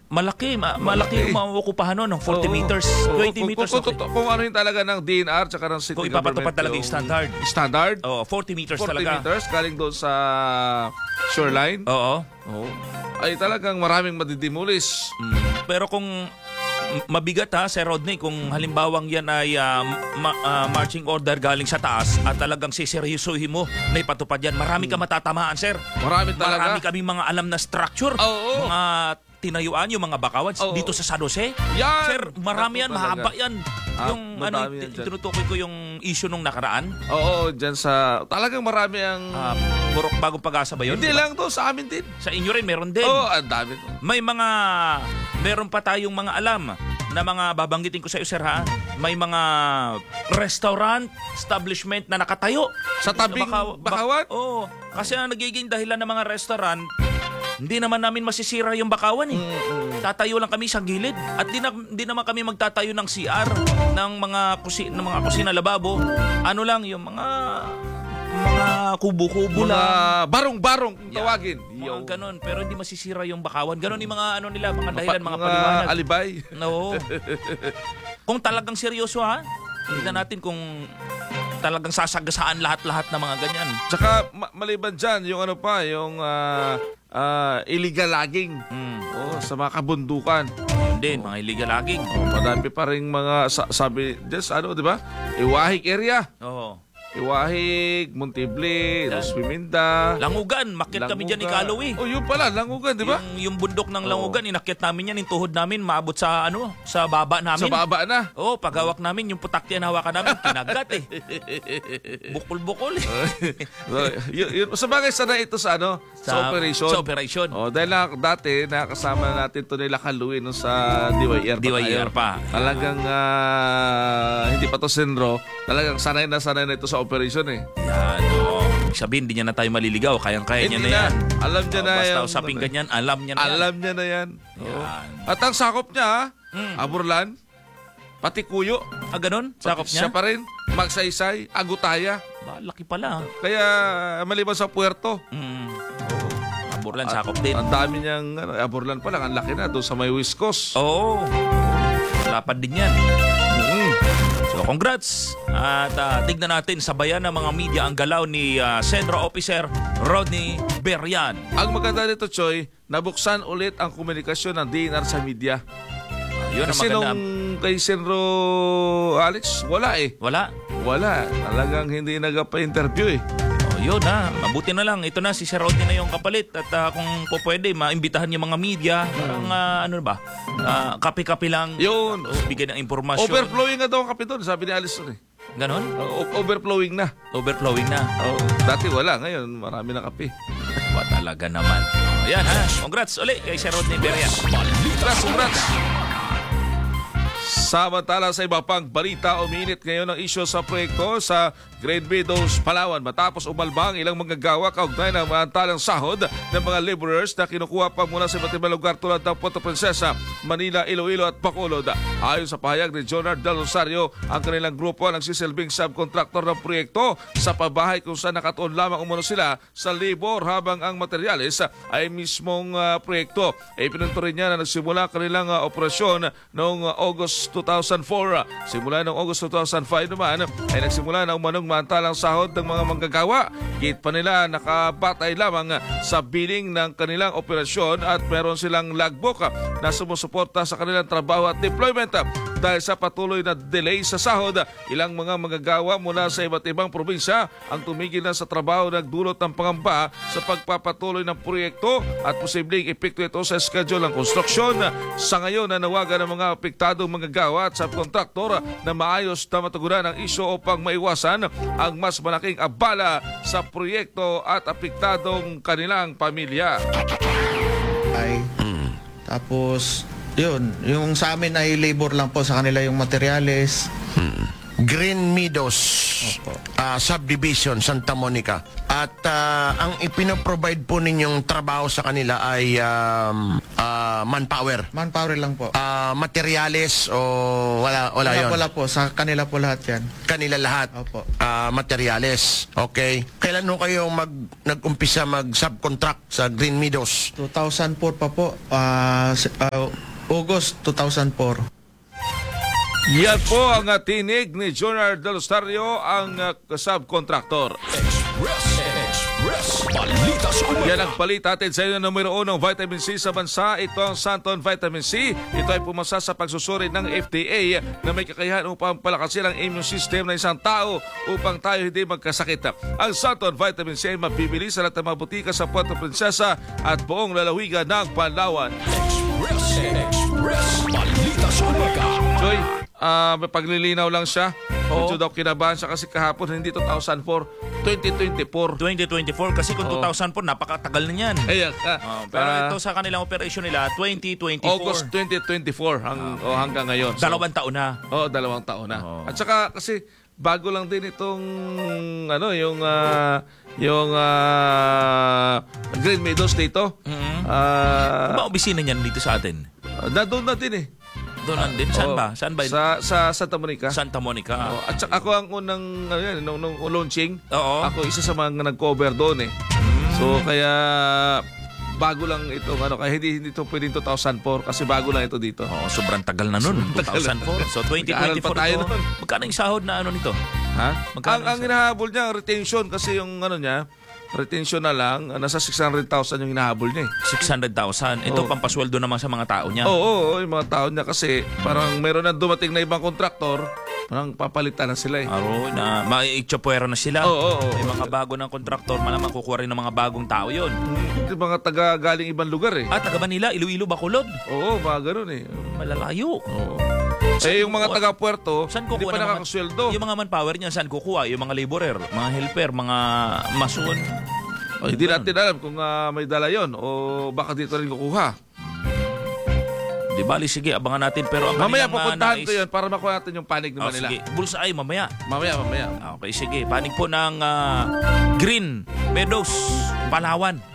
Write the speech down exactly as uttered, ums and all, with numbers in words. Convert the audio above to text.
malaki, ma malaki yung mauukupahan nun, ng forty Oo. meters, Oo. twenty Kung- meters. Kung, kung, Okay. kung, kung ano yung talaga ng D N R tsaka ng city Kung government. ipapatupad talaga yung standard. Standard? Oh, forty meters forty talaga. meters galing doon sa shoreline. Oo. Oo. Ay talagang maraming madidimulis. Mm. Pero kung m- mabigat ha, Sir Rodney, kung halimbawang yan ay ah, ma- ah, marching order galing sa taas at talagang siseryosohin mo na ipatupad yan, marami ka matatamaan, Sir. Marami talaga. Marami kaming mga alam na structure. Oo. Mga tinayuan, yung mga bakawan Oo. dito sa San Jose. Yan! Sir, marami yan, Naku, talaga. mahaba yan. Ah, Yung madami ano, yan dyan. tinutukoy ko yung issue nung nakaraan. Oo, dyan sa... Talagang marami ang... Ah, Purok Bagong Pag-asa ba yun? hindi Diba? lang to sa amin din. Sa inyo rin, meron din. Oo, ang dami to. May mga, meron pa tayong mga alam na mga babanggitin ko sa iyo, Sir, ha? May mga restaurant, establishment na nakatayo. Sa tabing Baka- bakawan? Bak- Oo. Kasi ang nagiging dahilan ng mga restaurant, hindi naman namin masisira yung bakawan eh. Tatayo lang kami sa gilid at di, na, di naman kami magtatayo ng C R ng mga kusi, ng mga kusina lababo. Ano lang yung mga mga kubo-kubo Mga lang. barong-barong kung Yan. tawagin. Mga ganun, pero hindi masisira yung bakawan. Ganun yung mga ano nila, mga dahilan, mga, mga paliwanag. alibay. No. Kung talagang seryoso ha, tignan natin kung talagang sasagasaan lahat-lahat ng mga ganyan. Tsaka ma- maliban dyan, yung ano pa, yung ah, ah, illegal logging. Mm. Oh, sa mga kabundukan. Yun din, mga illegal logging. Oh, madami pa rin mga sa- sabi, just ano, di ba? Iwahig area. Oo. Iwahig, Montebli, Los Piminda. Langugan, makyat kami dyan ni Langugan. Kaloy. Oh, yun pala, Langugan, di ba? Yung, yung bundok ng Oo. Langugan, inakyat namin yan, yung tuhod namin, maabot sa ano, sa baba namin. Sa baba na. Oo, paghawak namin, yung putak yan hawakan namin, kinagat eh. Bukol-bukol eh. So, yun, yun, sa bagay, sana ito sa ano? Sa, operation. Sa operation. Oh, dahil na, dati, nakasama natin ito nila Kaluwi no, sa D Y R pa. D Y R tayo. pa. Talagang ah, hindi pa to senro. Talagang sanay na sanay na ito sa operation eh. Yan, oo. Sabihin, di niya na tayo maliligaw. Kayang-kaya niya Hindi na yan. Alam niya Oo, na basta yung- usaping ganyan, alam niya na yan. Alam niya na yan. Oo. Yan. At ang sakop niya, Mm. Aburlan, pati Kuyo, Ah, ganun? Sakop siya niya? pa rin, Magsaysay, Agutaya. Ba, laki pala. Kaya maliban sa Puerto, Mm. Aburlan, sakop din. ang dami niyang, ano, Aburlan pa lang, ang laki na doon sa may West Coast. Oo. Lapad din yan. Mm. So, congrats. At ah, tignan natin, sabayan ng mga media ang galaw ni ah, Sendro Officer Rodney Berrian. Ang maganda nito, Choy, nabuksan ulit ang komunikasyon ng D N R sa media. Yun ang Kasi maganda. nung kay Senro Alex, wala eh. Wala. Wala. Talagang hindi nagpa-interview eh. O, yun ha. Mabuti na lang. Ito na, si Sir Rodney na yung kapalit. At ah, kung po pwede, maimbitahan yung mga media. Parang, ah, ano ba, Ah, kape-kape lang. Yun. O, bigyan ng impormasyon. Overflowing na daw ang kape doon, sabi ni Alice doon eh. Ganon? O- overflowing na. Overflowing na. Oh, dati wala, ngayon marami na kape. Ba talaga naman. O, yan ha. Congrats ulit kay Sir Rodney Berrian. Congrats, congrats! Samantala sa iba pang balita, uminit ngayon ang isyu sa proyekto sa Grade B dos Palawan matapos umalbang ilang manggagawa kaugnay ng maantalang sahod ng mga laborers na kinukuha pa mula sa iba't ibang lugar tulad ng Puerto Princesa, Manila, Iloilo at Bacolod. Ayon sa pahayag ni Jonard Del Rosario, ang kanilang grupo ang nagsisilbing subcontractor ng proyekto sa pabahay kung saan nakatuon lamang umano sila sa labor habang ang materyales ay mismong uh, proyekto. E pinunto rin niya na nagsimula ang kanilang uh, operasyon noong uh, August two thousand four. Simula noong August two thousand five naman ay nagsimula na umanong maantalang sahod ng mga manggagawa. Git pa nila nakabatay lamang sa billing ng kanilang operasyon at meron silang logbook na sumusuporta sa kanilang trabaho at deployment. Dahil sa patuloy na delay sa sahod, ilang mga manggagawa mula sa iba't ibang probinsya ang tumigil na sa trabaho nagdulot ng pangamba sa pagpapatuloy ng proyekto at posibleng epekto ito sa schedule ng konstruksyon. Sa ngayon, nanawagan ng mga apektadong manggagawa at subkontraktor na maayos na matugunan ang isyo upang maiwasan ang mas malaking abala sa proyekto at apektadong kanilang pamilya. Ay, tapos, yun, yung sa amin ay labor lang po sa kanila yung materyales. Green Meadows Opo. ah, Subdivision, Santa Monica. At ah, ang ipinoprovide po ninyong trabaho sa kanila ay um, Ah, manpower. Manpower lang po. Ah, materyales o wala wala, Wala, yon. wala po. Sa kanila po lahat yan. Kanila lahat. Opo. Ah, materyales. Okay. Kailan ho kayo mag nag-umpisa mag-subcontract sa Green Meadows? two thousand four pa po. Ah, si- ah, August two thousand four. Yan po ang uh, tinig ni Junior Del Stario, ang uh, subcontractor. Yan ang balita atin sa inyo ng numero unong vitamin C sa bansa. Ito ang Santon Vitamin C. Ito ay pumasa sa pagsusuri ng F D A na may kakayahan upang palakasin ang immune system ng isang tao upang tayo hindi magkasakit. Ang Santon Vitamin C ay mabibili sa lahat ng mga butika sa Puerto Princesa at buong lalawigan ng Palawan. Joy, ah, may paglilinaw lang siya. Oo. Medyo daw kinabahan siya kasi kahapon hindi two thousand four, twenty twenty-four. twenty twenty-four kasi kung Oo. two thousand four napakatagal na niyan. Ayan, ah, Oh, pero ah, ito sa kanilang operation nila twenty twenty-four. August twenty twenty-four hang, o hanggang ngayon. So, Dalawang taon na. Oo, dalawang taon na. Oo. At saka kasi bago lang din itong ano yung ah, yung ah, Green Meadows dito. Mhm. Ah, Ba opisina niyan dito sa atin? na doon na din eh. Doon din. Saan Oo. ba? Saan ba? Sa sa Santa Monica. Santa Monica. Oo. At saka ako ang unang ano yan, nung, nung launching. Oo. Ako isa sa mga nag-cover doon eh. So kaya bago lang ito ano kaya hindi hindi to pwedeng two thousand four kasi bago lang ito dito. Oo, sobrang tagal na nun. two thousand four. So twenty twenty-four Nag-aaral pa tayo ito. nun. Magkano yung sahod na ano nito? Ha? Magkano Ang ang isa? hinahabol niya retention kasi yung ano niya retention na lang nasa six hundred thousand yung hinahabol niya eh. six hundred thousand. Ito Oo. pampasweldo naman sa mga tao niya. Oo, oo, oo, yung mga tao niya kasi parang meron na dumating na ibang kontraktor, parang papalitan na sila eh. Aro na maiitsapwera na sila. Oo, oo, oo. May mga bago ng kontraktor, malamang kukuha rin ng mga bagong tao yon. Yung mga taga galing ibang lugar eh. At taga Manila, Iloilo, Bacolod. Oo, mga ganun eh. Malalayo. Oo. Eh, yung mga kukuha- taga Puerto, Saan hindi kukuha pa ng mga- nakakasweldo. Yung mga manpower niya, saan kukuha? Yung mga laborer, mga helper, mga mason. O, hindi natin alam kung ah, may dala yon o baka dito rin kukuha. Di bali, sige, abangan natin. Pero ang Mamaya kanilang, ah, pupuntahan nais- ko yun para makuha natin yung panig Oh, naman nila. sige, bullseye mamaya. Mamaya, mamaya. Okay, sige. Panig po ng ah, Green Meadows, Palawan.